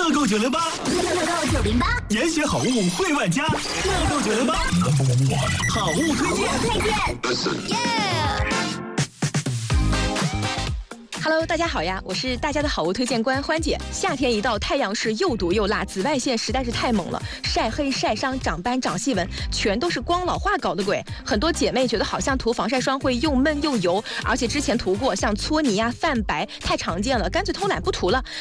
乐购908， 乐购908， 严选好物惠万家，乐购908，好物推荐。 Hello， 大家好呀，我是大家的好物推荐官欢姐。夏天一到，太阳是又毒又辣，紫外线实在是太猛了，晒黑、晒伤、长斑、长细纹，全都是光老化搞的鬼。很多姐妹觉得好像涂防晒霜会又闷又油，而且之前涂过，像搓泥啊、泛白太常见了，干脆偷懒不涂了。